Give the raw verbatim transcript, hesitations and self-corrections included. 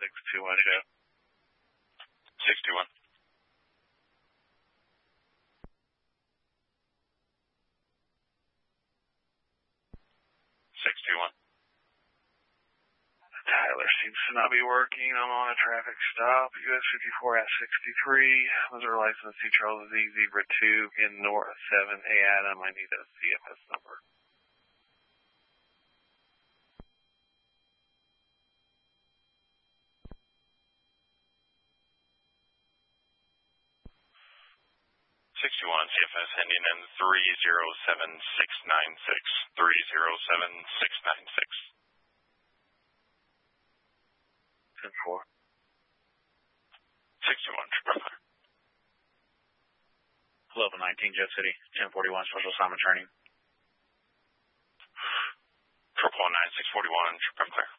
six two one show. six two one. six two one. Tyler seems to not be working. I'm on a traffic stop. U S fifty-four at sixty-three. Missouri license C Charles Z Zebra two in North seven A Adam. I need a C F S number. six two one C F S ending in three zero seven six nine six. three zero seven six nine six. ten four. six two one, Triple Fire. Level nineteen, Jet City, ten forty-one, special assignment training. Triple one nine six forty one, Triple Clear.